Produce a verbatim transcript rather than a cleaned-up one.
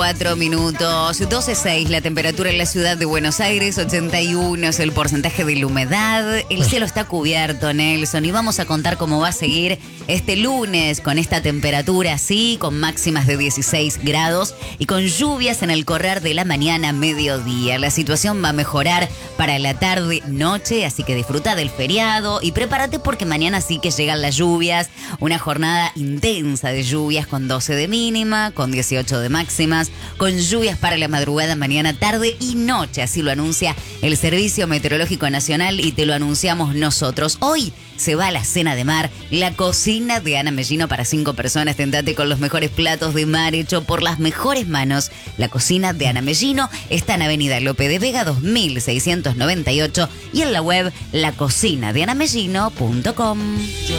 Cuatro minutos, doce seis la temperatura en la ciudad de Buenos Aires, ochenta y uno es el porcentaje de la humedad. El cielo está cubierto, Nelson, y vamos a contar cómo va a seguir este lunes con esta temperatura así, con máximas de dieciséis grados y con lluvias en el correr de la mañana, mediodía. La situación va a mejorar para la tarde, noche, así que disfruta del feriado y prepárate porque mañana sí que llegan las lluvias. Una jornada intensa de lluvias con doce de mínima, con dieciocho de máximas, con lluvias para la madrugada, mañana, tarde y noche. Así lo anuncia el Servicio Meteorológico Nacional y te lo anunciamos nosotros. Hoy se va a la cena de mar, la cocina de Ana Mellino para cinco personas. Tentate con los mejores platos de mar hecho por las mejores manos. La cocina de Ana Mellino está en Avenida Lope de Vega dos mil seiscientos noventa y ocho y en la web la cocina de ana mellino punto com.